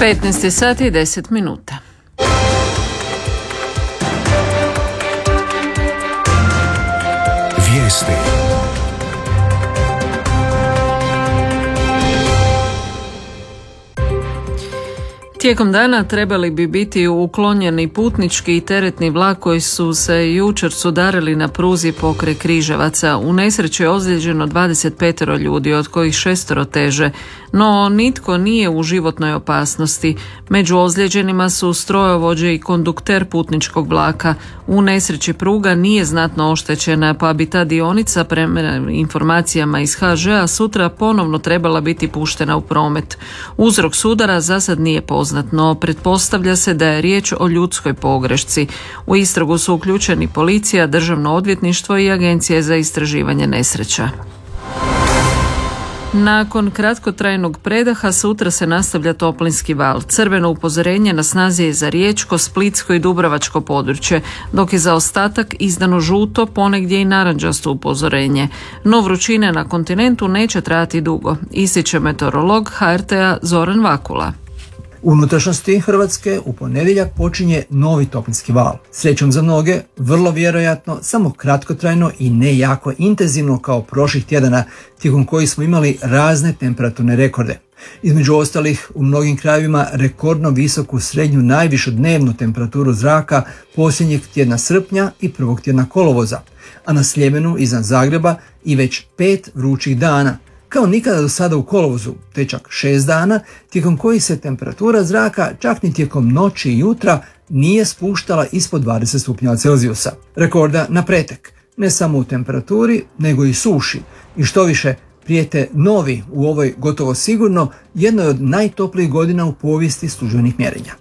15 sati i 10 minuta. Vijesti. Tijekom dana trebali bi biti uklonjeni putnički i teretni vlak koji su se jučer sudarili na pruzi pokraj Križevaca. U nesreći je ozlijeđeno 25 ljudi, od kojih 6 teže, no nitko nije u životnoj opasnosti. Među ozlijeđenima su strojovođe i kondukter putničkog vlaka. U nesreći pruga nije znatno oštećena, pa bi ta dionica prema informacijama iz HŽ-a sutra ponovno trebala biti puštena u promet. Uzrok sudara za sad nije poznat, no pretpostavlja se da je riječ o ljudskoj pogrešci. U istragu su uključeni policija, Državno odvjetništvo i Agencije za istraživanje nesreća. Nakon kratkotrajnog predaha sutra se nastavlja toplinski val. Crveno upozorenje na snazi je za riječko, splitsko i dubrovačko područje, dok je za ostatak izdano žuto, ponegdje i narančasto upozorenje. No vrućine na kontinentu neće trajati dugo, ističe meteorolog HRT-a Zoran Vakula. U unutrašnjosti Hrvatske u ponedjeljak počinje novi toplinski val. Srećom za mnoge, vrlo vjerojatno samo kratkotrajno i ne jako intenzivno kao prošlih tjedana, tijekom kojih smo imali razne temperaturne rekorde. Između ostalih, u mnogim krajevima rekordno visoku srednju najvišu dnevnu temperaturu zraka posljednjeg tjedna srpnja i prvog tjedna kolovoza, a na Sljemenu iznad Zagreba i već 5 vrućih dana, kao nikada do sada u kolovozu, te čak 6 dana, tijekom kojih se temperatura zraka čak ni tijekom noći i jutra nije spuštala ispod 20 stupnjeva Celzijusa. Rekorda na pretek, ne samo u temperaturi, nego i suši. I što više, prijete novi u ovoj gotovo sigurno jednoj od najtoplijih godina u povijesti službenih mjerenja.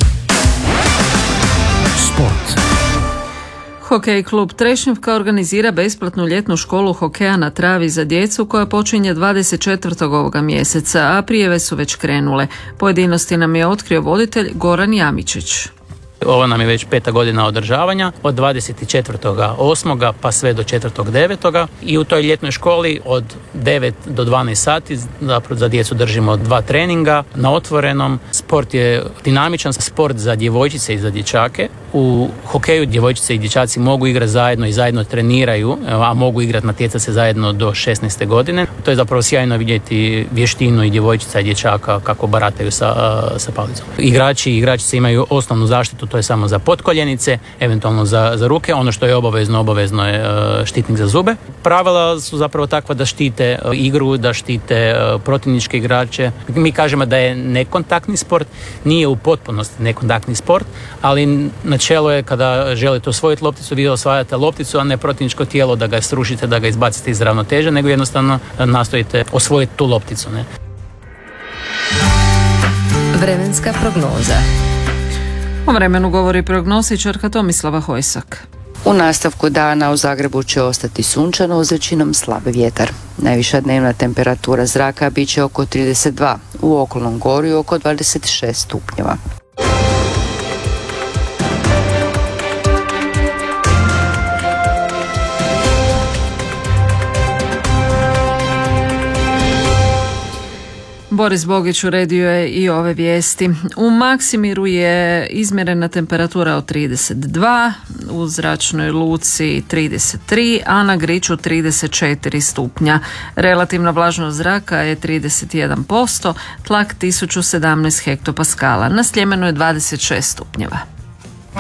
Sport. Hokej klub Trešnjevka organizira besplatnu ljetnu školu hokeja na travi za djecu koja počinje 24. ovoga mjeseca, a prijave su već krenule. Pojedinosti nam je otkrio voditelj Goran Jamičić. Ovo nam je već 5. godina održavanja, od 24.8. pa sve do 4.9. I u toj ljetnoj školi od 9 do 12 sati zapravo za djecu držimo 2 treninga na otvorenom. Sport je dinamičan sport za djevojčice i za dječake. U hokeju djevojčice i dječaci mogu igrati zajedno i zajedno treniraju, a mogu igrati, natjecati se zajedno do 16. godine. To je zapravo sjajno vidjeti vještinu i djevojčica i dječaka kako barataju sa palicom. Igrači i igračice imaju osnovnu zaštitu, to je samo za potkoljenice, eventualno za ruke. Ono što je obavezno je štitnik za zube. Pravila su zapravo takva da štite igru, da štite protivničke igrače. Mi kažemo da je nekontaktni sport, nije u potpunosti nekontaktni sport, ali načelo je kada želite osvojiti lopticu, vi osvajate lopticu, a ne protivničko tijelo da ga srušite, da ga izbacite iz ravnoteže, nego jednostavno nastojite osvojiti tu lopticu. Ne? Vremenska prognoza. O vremenu govori prognostičarka Tomislava Hojsak. U nastavku dana u Zagrebu će ostati sunčano uz većinom slab vjetar. Najviša dnevna temperatura zraka bit će oko 32, u okolnom Gorju oko 26 stupnjeva. Boris Bogić uredio je i ove vijesti. U Maksimiru je izmjerena temperatura od 32, u zračnoj luci 33, a na Griču 34 stupnja. Relativna vlažnost zraka je 31%, tlak 1017 hektopaskala. Na Sljemenu je 26 stupnjeva.